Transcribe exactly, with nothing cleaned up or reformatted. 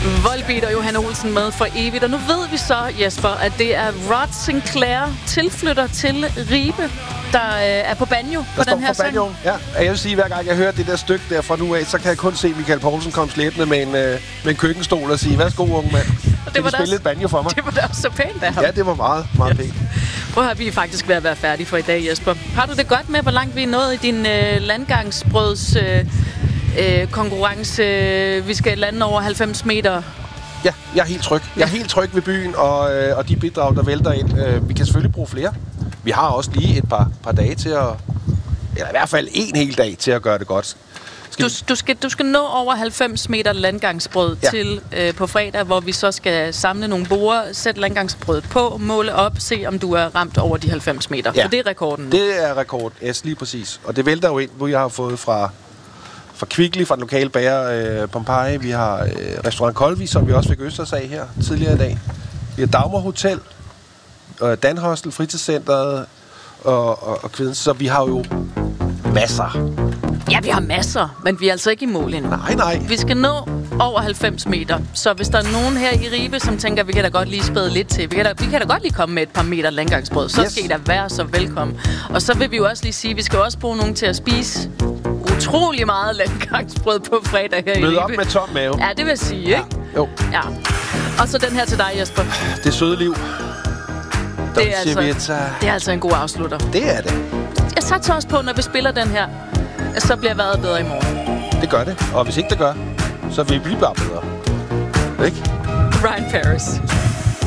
Volbeat og Johan Olsen med for evigt. Og nu ved vi så, Jesper, at det er Rod Sinclair, tilflytter til Ribe, der øh, er på banjo på den her sang. Ja, jeg vil sige, hver gang jeg hører det der stykke der fra nu af, så kan jeg kun se Michael Poulsen komme slæbende med en, øh, med en køkkenstol og sige, værsgo, unge mand. Og det var spille lidt banjo for mig? Det var da også så pænt af ham. Ja, det var meget, meget ja. pænt. Prøv at høre, vi er faktisk ved at være færdige for i dag, Jesper. Har du det godt med, hvor langt vi er nået i din øh, landgangsbrøds øh, øh, konkurrence? Vi skal lande over halvfems meter. Ja, jeg er helt tryg. Jeg er helt tryg ved byen, og, øh, og de bidrag, der vælter ind. Øh, vi kan selvfølgelig bruge flere. Vi har også lige et par, par dage til at... Eller i hvert fald en hel dag til at gøre det godt. Skal du, du, skal, du skal nå over halvfems meter landgangsbrød ja. til øh, på fredag, hvor vi så skal samle nogle borer, sætte landgangsbrødet på, måle op, se om du er ramt over de halvfems meter. Ja. For det er rekorden. Det er rekord, yes, lige præcis. Og det vælter jo ind, hvor jeg har fået fra... fra Kvickly, fra den lokale bager øh, Pompeji. Vi har øh, restaurant Kolvi, som vi også fik Østers af her tidligere i dag. Vi har Dagmar Hotel, øh, Danhostel, Fritidscenteret og, og, og Kvidens. Så vi har jo masser. Ja, vi har masser, men vi er altså ikke i mål endnu. Nej, nej. Vi skal nå over halvfems meter. Så hvis der er nogen her i Ribe, som tænker, vi kan da godt lige spæde lidt til. Vi kan da, vi kan da godt lige komme med et par meter landgangsbrød. Så yes. skal I da være så velkommen. Og så vil vi jo også lige sige, at vi skal også bruge nogen til at spise utrolig meget landgangsbrød på fredag her i Ribe. Mød op med tom mave. Ja, det vil jeg sige, ikke? Ja. Jo. Ja. Og så den her til dig, Jesper. Det søde liv. Det er, altså, det er altså en god afslutter. Det er det. Jeg satser også på, når vi spiller den her, så bliver vejret bedre i morgen. Det gør det. Og hvis ikke det gør, så vil vi blive bare bedre. Ikke? Ryan Paris.